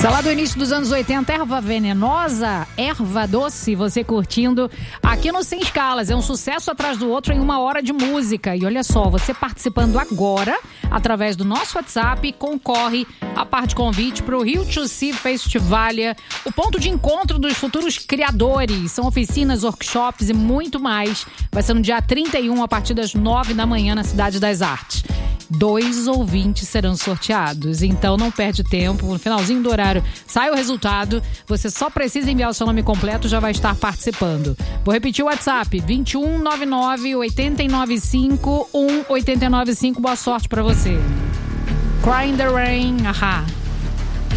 Sei lá, do início dos anos 80, erva venenosa, erva doce, você curtindo aqui no Sem Escalas. É um sucesso atrás do outro em 1 hora de música. E olha só, você participando agora, através do nosso WhatsApp, concorre a par de convite para o Rio to See Festivalia, o ponto de encontro dos futuros criadores. São oficinas, workshops e muito mais. Vai ser no dia 31, a partir das 9 da manhã, na Cidade das Artes. 2 ouvintes serão sorteados, então não perde tempo. No finalzinho do horário sai o resultado, você só precisa enviar o seu nome completo, já vai estar participando. Vou repetir o WhatsApp: 2199 895 1895. Boa sorte pra você. Cry in the Rain, ahá.